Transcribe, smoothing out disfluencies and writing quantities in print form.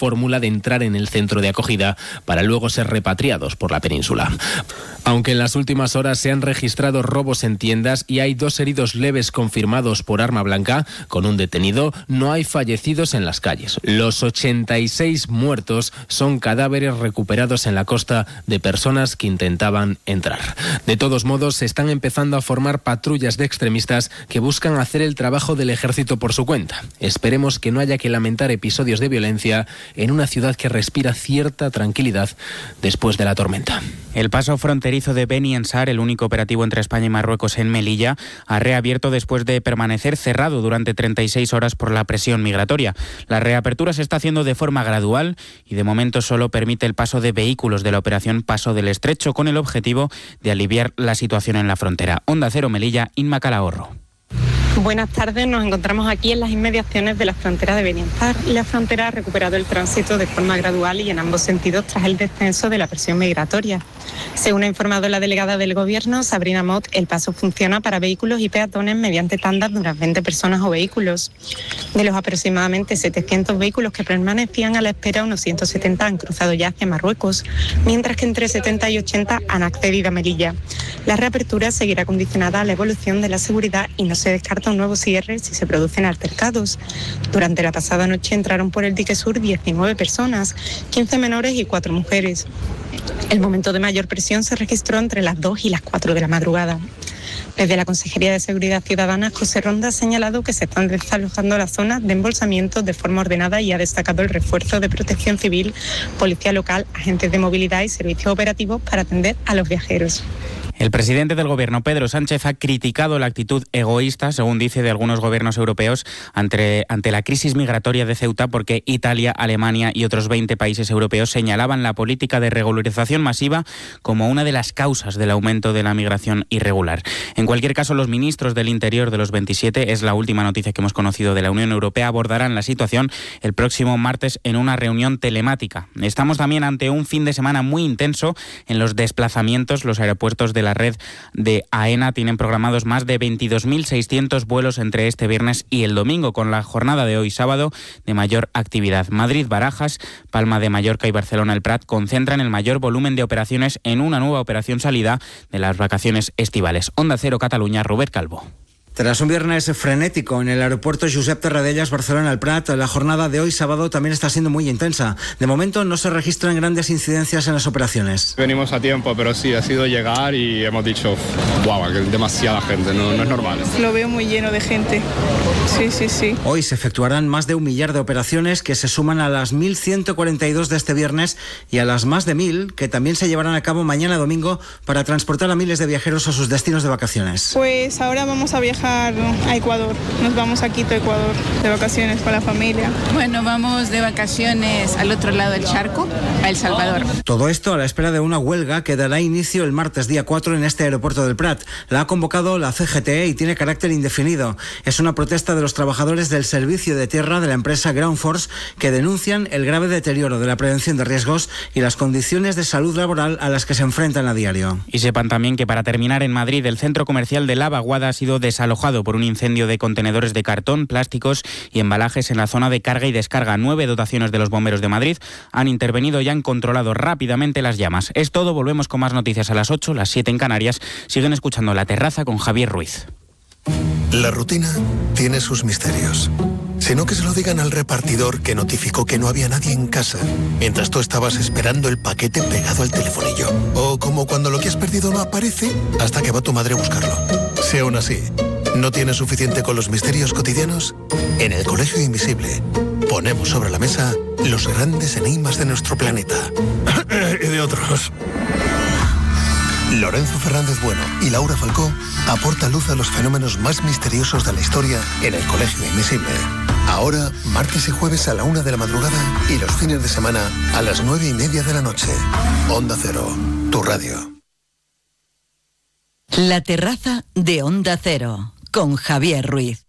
fórmula de entrar en el centro de acogida para luego ser repatriados por la península. Aunque en las últimas horas se han registrado robos en tiendas y hay 2 heridos leves confirmados por arma blanca, con un detenido, no hay fallecidos en las calles. Los 86 muertos son cadáveres recuperados en la costa de personas que intentaban entrar. De todos modos, se están empezando a formar patrullas de extremistas que buscan hacer el trabajo del ejército por su cuenta. Esperemos que no haya que lamentar episodios de violencia en una ciudad que respira cierta tranquilidad después de la tormenta. El paso fronterizo de Beni Ensar, el único operativo entre España y Marruecos en Melilla, ha reabierto después de permanecer cerrado durante 36 horas por la presión migratoria. La reapertura se está haciendo de forma gradual y de momento solo permite el paso de vehículos de la operación Paso del Estrecho, con el objetivo de aliviar la situación en la frontera. Onda Cero Melilla, Inma Calahorro. Buenas tardes, nos encontramos aquí en las inmediaciones de la frontera de Beni Ensar. La frontera ha recuperado el tránsito de forma gradual y en ambos sentidos tras el descenso de la presión migratoria. Según ha informado la delegada del Gobierno, Sabrina Mott, el paso funciona para vehículos y peatones mediante tandas de unas 20 personas o vehículos. De los aproximadamente 700 vehículos que permanecían a la espera, unos 170 han cruzado ya hacia Marruecos, mientras que entre 70 y 80 han accedido a Melilla. La reapertura seguirá condicionada a la evolución de la seguridad y no se descarta un nuevo cierre si se producen altercados. Durante la pasada noche entraron por el dique sur 19 personas, 15 menores y 4 mujeres. El momento de mayor presión se registró entre las 2 y las 4 de la madrugada. Desde la Consejería de Seguridad Ciudadana, José Ronda ha señalado que se están desalojando las zonas de embolsamiento de forma ordenada y ha destacado el refuerzo de protección civil, policía local, agentes de movilidad y servicios operativos para atender a los viajeros. El presidente del Gobierno, Pedro Sánchez, ha criticado la actitud egoísta, según dice, de algunos gobiernos europeos ante la crisis migratoria de Ceuta, porque Italia, Alemania y otros 20 países europeos señalaban la política de regularización masiva como una de las causas del aumento de la migración irregular. En cualquier caso, los ministros del Interior de los 27, es la última noticia que hemos conocido de la Unión Europea, abordarán la situación el próximo martes en una reunión telemática. Estamos también ante un fin de semana muy intenso en los desplazamientos. Los aeropuertos de la red de AENA tienen programados más de 22.600 vuelos entre este viernes y el domingo, con la jornada de hoy sábado de mayor actividad. Madrid, Barajas, Palma de Mallorca y Barcelona el Prat concentran el mayor volumen de operaciones en una nueva operación salida de las vacaciones estivales. Onda Cero Cataluña, Robert Calvo. Tras un viernes frenético en el aeropuerto Josep Tarradellas, Barcelona el Prat, la jornada de hoy sábado también está siendo muy intensa. De momento no se registran grandes incidencias en las operaciones. Venimos a tiempo, pero sí, ha sido llegar y hemos dicho, guau, que demasiada gente, no es normal. Lo veo muy lleno de gente, sí. Hoy se efectuarán más de 1 millar de operaciones que se suman a las 1.142 de este viernes y a las más de 1.000 que también se llevarán a cabo mañana domingo para transportar a miles de viajeros a sus destinos de vacaciones. Pues ahora vamos a viajar a Ecuador, nos vamos a Quito, Ecuador, de vacaciones con la familia. Bueno, vamos de vacaciones al otro lado del charco, a El Salvador. Todo esto a la espera de una huelga que dará inicio el martes día 4 en este aeropuerto del Prat. La ha convocado la CGT y tiene carácter indefinido. Es una protesta de los trabajadores del servicio de tierra de la empresa Ground Force que denuncian el grave deterioro de la prevención de riesgos y las condiciones de salud laboral a las que se enfrentan a diario. Y sepan también que, para terminar, en Madrid el centro comercial de La Vaguada ha sido desalojado por un incendio de contenedores de cartón, plásticos y embalajes en la zona de carga y descarga. 9 dotaciones de los bomberos de Madrid han intervenido y han controlado rápidamente las llamas. Es todo, volvemos con más noticias a las 8, las 7 en Canarias. Siguen escuchando La Terraza con Javier Ruiz. La rutina tiene sus misterios. Sino que se lo digan al repartidor que notificó que no había nadie en casa mientras tú estabas esperando el paquete pegado al telefonillo. O como cuando lo que has perdido no aparece hasta que va tu madre a buscarlo. Si aún así no tienes suficiente con los misterios cotidianos, en el Colegio Invisible ponemos sobre la mesa los grandes enigmas de nuestro planeta. Y de otros. Lorenzo Fernández Bueno y Laura Falcó aportan luz a los fenómenos más misteriosos de la historia en el Colegio Invisible. Ahora, martes y jueves a la 1 de la madrugada y los fines de semana a las 9:30 de la noche. Onda Cero, tu radio. La Terraza de Onda Cero, con Javier Ruiz.